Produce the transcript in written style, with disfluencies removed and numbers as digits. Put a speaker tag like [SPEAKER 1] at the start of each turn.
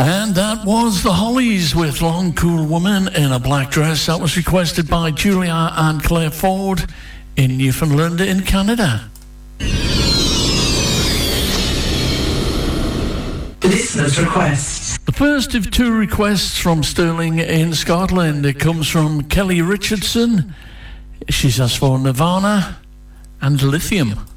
[SPEAKER 1] And that was the Hollies with Long Cool Woman in a Black Dress. That was requested by Julia and Claire Ford in Newfoundland in Canada.
[SPEAKER 2] Listener's request.
[SPEAKER 1] The first of two requests from Stirling in Scotland. It comes from Kelly Richardson. She's asked for Nirvana and Lithium.